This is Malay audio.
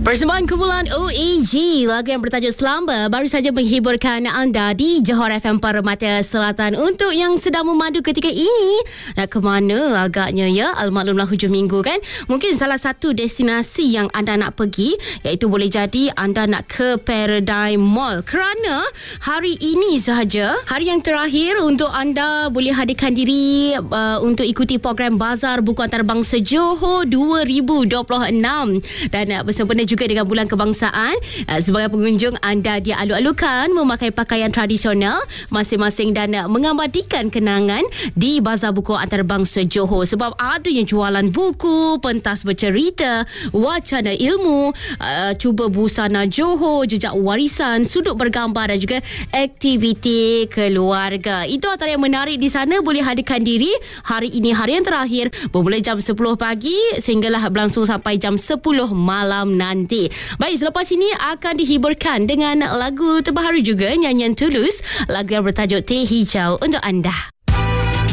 Persembahan kumpulan OAG, lagu yang bertajuk Slumber baru saja menghiburkan anda di Johor FM Permata Selatan. Untuk yang sedang memandu ketika ini, nak ke mana agaknya ya? Maklumlah hujung minggu kan. Mungkin salah satu destinasi yang anda nak pergi, iaitu boleh jadi anda nak ke Paradigm Mall. Kerana hari ini sahaja, hari yang terakhir untuk anda boleh hadirkan diri untuk ikuti program Bazar Buku Antarabangsa Johor 2026. Dan bersempena juga dengan Bulan Kebangsaan, sebagai pengunjung anda dialu-alukan memakai pakaian tradisional masing-masing dan mengabadikan kenangan di Bazar Buku Antarabangsa Johor. Sebab ada yang jualan buku, pentas bercerita, wacana ilmu, cuba busana Johor, jejak warisan, sudut bergambar dan juga aktiviti keluarga. Itu antara yang menarik di sana. Boleh hadirkan diri hari ini, hari yang terakhir, bermula jam 10 pagi sehinggalah berlangsung sampai jam 10 malam nanti. Baik, selepas ini akan dihiburkan dengan lagu terbaru juga, nyanyian Tulus, lagu yang bertajuk Teh Hijau untuk anda.